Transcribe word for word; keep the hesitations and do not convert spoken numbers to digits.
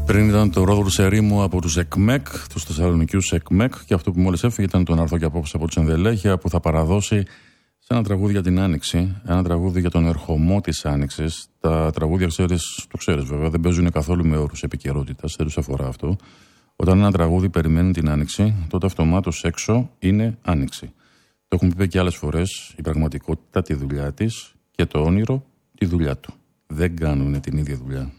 Πριν ήταν το Ρόδρου ερήμου από τους ΕΚΜΕΚ, τους Θεσσαλονικιούς ΕΚΜΕΚ, και αυτό που μόλις έφυγε ήταν το «Να έρθω και απόψε» από τους Ενδελέχεια, που θα παραδώσει σε ένα τραγούδι για την Άνοιξη, ένα τραγούδι για τον ερχομό της Άνοιξης. Τα τραγούδια, ξέρεις, το ξέρεις βέβαια, δεν παίζουν καθόλου με όρους επικαιρότητας, δεν τους αφορά αυτό. Όταν ένα τραγούδι περιμένει την Άνοιξη, τότε αυτομάτως έξω είναι Άνοιξη. Το έχουμε πει και άλλες φορές, η πραγματικότητα τη δουλειά της και το όνειρο τη δουλειά του. Δεν κάνουν την ίδια δουλειά.